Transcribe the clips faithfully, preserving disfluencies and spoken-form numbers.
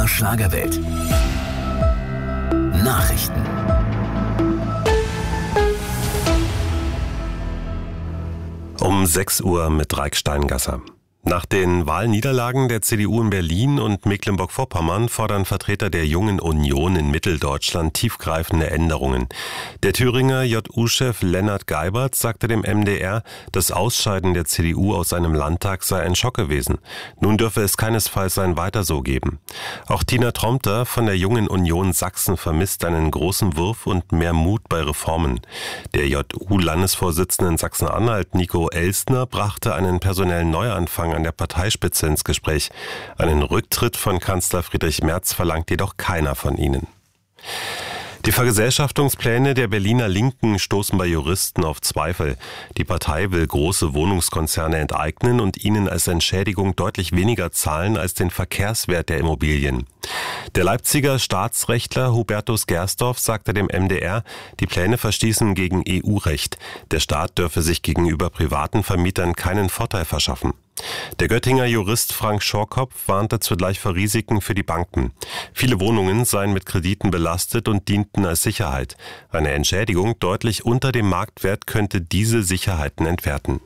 Schlagerwelt. Nachrichten. Um sechs Uhr mit Raik Steingasser. Nach den Wahlniederlagen der C D U in Berlin und Mecklenburg-Vorpommern fordern Vertreter der Jungen Union in Mitteldeutschland tiefgreifende Änderungen. Der Thüringer J U-Chef Lennart Geibert sagte dem M D R, das Ausscheiden der C D U aus seinem Landtag sei ein Schock gewesen. Nun dürfe es keinesfalls ein Weiter so geben. Auch Tina Tromter von der Jungen Union Sachsen vermisst einen großen Wurf und mehr Mut bei Reformen. Der J U-Landesvorsitzende in Sachsen-Anhalt Nico Elstner brachte einen personellen Neuanfang an der Parteispitze ins Gespräch. Einen Rücktritt von Kanzler Friedrich Merz verlangt jedoch keiner von ihnen. Die Vergesellschaftungspläne der Berliner Linken stoßen bei Juristen auf Zweifel. Die Partei will große Wohnungskonzerne enteignen und ihnen als Entschädigung deutlich weniger zahlen als den Verkehrswert der Immobilien. Der Leipziger Staatsrechtler Hubertus Gersdorf sagte dem M D R, die Pläne verstießen gegen E U-Recht. Der Staat dürfe sich gegenüber privaten Vermietern keinen Vorteil verschaffen. Der Göttinger Jurist Frank Schorkopf warnte zugleich vor Risiken für die Banken. Viele Wohnungen seien mit Krediten belastet und dienten als Sicherheit. Eine Entschädigung deutlich unter dem Marktwert könnte diese Sicherheiten entwerten.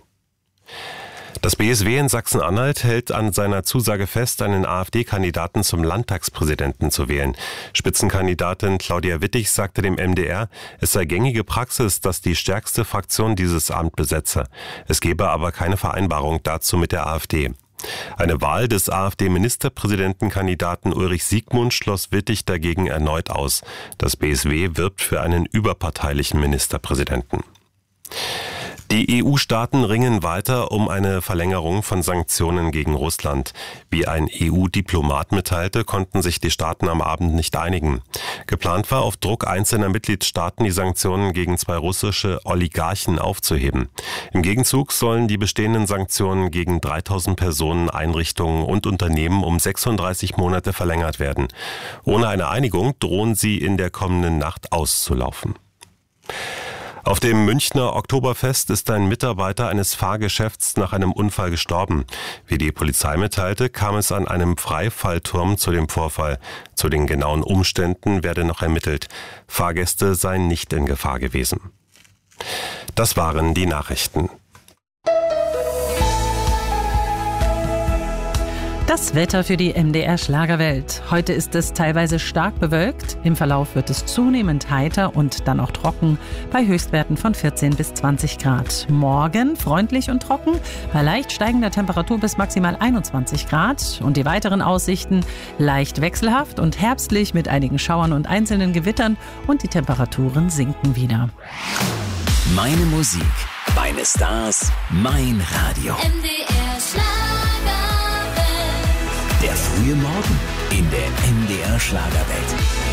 Das B S W in Sachsen-Anhalt hält an seiner Zusage fest, einen AfD-Kandidaten zum Landtagspräsidenten zu wählen. Spitzenkandidatin Claudia Wittig sagte dem M D R, es sei gängige Praxis, dass die stärkste Fraktion dieses Amt besetze. Es gebe aber keine Vereinbarung dazu mit der AfD. Eine Wahl des AfD-Ministerpräsidentenkandidaten Ulrich Siegmund schloss Wittig dagegen erneut aus. Das B S W wirbt für einen überparteilichen Ministerpräsidenten. Die E U-Staaten ringen weiter um eine Verlängerung von Sanktionen gegen Russland. Wie ein E U-Diplomat mitteilte, konnten sich die Staaten am Abend nicht einigen. Geplant war, auf Druck einzelner Mitgliedstaaten die Sanktionen gegen zwei russische Oligarchen aufzuheben. Im Gegenzug sollen die bestehenden Sanktionen gegen dreitausend Personen, Einrichtungen und Unternehmen um sechsunddreißig Monate verlängert werden. Ohne eine Einigung drohen sie in der kommenden Nacht auszulaufen. Auf dem Münchner Oktoberfest ist ein Mitarbeiter eines Fahrgeschäfts nach einem Unfall gestorben. Wie die Polizei mitteilte, kam es an einem Freifallturm zu dem Vorfall. Zu den genauen Umständen werde noch ermittelt. Fahrgäste seien nicht in Gefahr gewesen. Das waren die Nachrichten. Das Wetter für die M D R Schlagerwelt. Heute ist es teilweise stark bewölkt. Im Verlauf wird es zunehmend heiter und dann auch trocken bei Höchstwerten von vierzehn bis zwanzig Grad. Morgen freundlich und trocken bei leicht steigender Temperatur bis maximal einundzwanzig Grad. Und die weiteren Aussichten leicht wechselhaft und herbstlich mit einigen Schauern und einzelnen Gewittern und die Temperaturen sinken wieder. Meine Musik, meine Stars, mein Radio. M D R Schlagerwelt. Der frühe Morgen in der M D R Schlagerwelt.